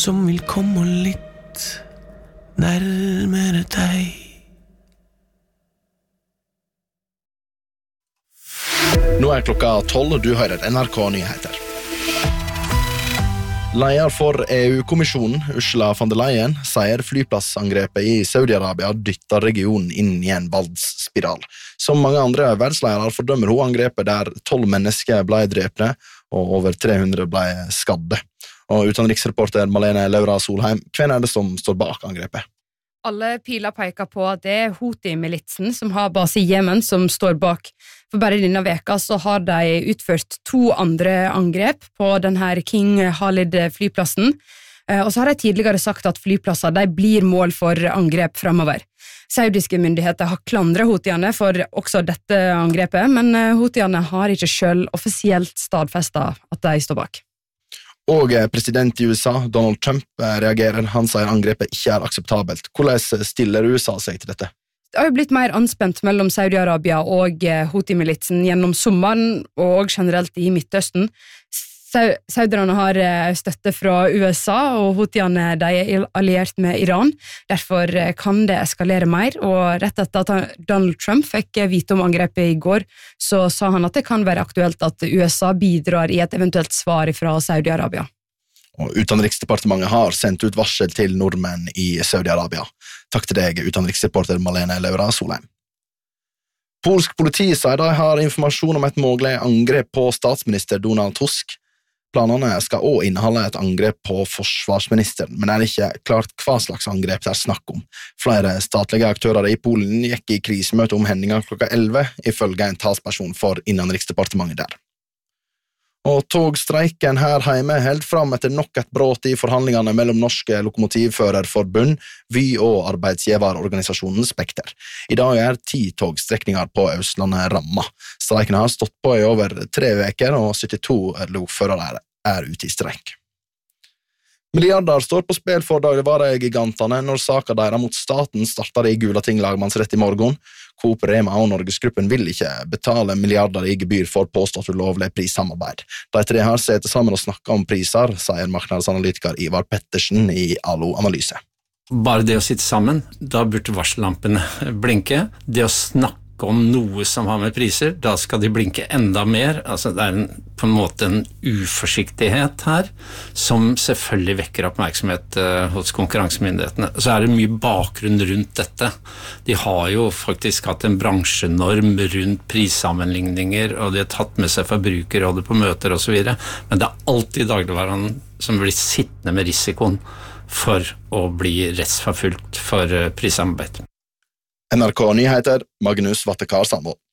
som vil komme litt nærmere deg. Nå klokka 12, og du hører NRK Nyheter. Leder for EU-kommisjonen, Ursula von der Leyen, sier flyplassangrepet i Saudi-Arabia dytter regionen inn i en voldsspiral. Som mange andre verdensledere fordømmer hun angrepet der 12 mennesker ble drepne og over 300 ble skadde. Og utenriksreporter Malene Laura Solheim, hvem det som står bak angrepet? Alle piler peker på at det Houthi-militsen som har base i Jemen som står bak. For bare denne veka så har de utført 2 andre angrep på denne King Khalid-flyplassen. Og så har de tidligere sagt at flyplasser de blir mål for angrep fremover. Saudiske myndigheter har klandret Houthiene for også dette angrepet, men Houthiene har ikke selv offisielt stadfestet at de står bak. Og president i USA, Donald Trump, reagerer. Han sier angrepet ikke akseptabelt. Hvordan stiller USA seg til dette? Det har jo blitt mer anspent mellom Saudi-Arabia og Houthi-militsen gjennom sommeren og generelt i Midtøsten. Sauderne har støtte fra USA, og Houthiene de alliert med Iran. Derfor kan det eskalere mer, og rett etter at Donald Trump fikk vite om angrepet i går, så sa han at det kan være aktuelt at USA bidrar i et eventuelt svar fra Saudi-Arabia. Og Utenriksdepartementet har sendt ut varsel til nordmenn i Saudi-Arabia. Takk til deg, utenriksreporter Malene Laura Solheim. Polsk politi sier de har informasjon om et mulig angrep på statsminister Donald Tusk. Planene skal også inneholde et angrep på forsvarsministeren, men det ikke klart hva slags angrep det snakk om. Flere statlige aktører i Polen gikk i krisemøte om hendinga klokka 11, ifølge en talsperson for Innenriksdepartementet der. Og togstreiken her hjemme held fram etter nok et brot i forhandlingene mellom Norske Lokomotivførerforbund, Vy og arbeidsgiverorganisasjonen Spekter. I dag 10 togstrekninger på Østlandet rammet. Streiken har stått på i over 3 uker, og 72 lokførere ute i streik. Milliarder står på spill for dagligvaregigantene når saken deres mot staten starter i Gulating lagmannsrett i morgen. Coop, Rema og Norgesgruppen vil ikke betale milliarder i gebyr for påstått ulovlig prissamarbeid. De 3 har sett sammen og snakket om priser, sier markedsanalytiker Ivar Pettersen i Alo Analyse. Bare det å sitte sammen, da burde varsellampene blinke. Det å snakke om noe som har med priser, da skal de blinke enda mer. Altså det på en måte en uforsiktighet her, som selvfølgelig vekker oppmerksomhet hos konkurransemyndighetene. Så det mye bakgrunn rundt dette. De har jo faktisk hatt en bransjenorm rundt prissammenligninger, og de har tatt med seg forbrukerrådet på møter og så videre. Men det alltid dagligvaren som blir sittende med risikoen for å bli rettsforfulgt for prissamarbeid. NRK Nyheter, Magnus Vattekar Sandvold.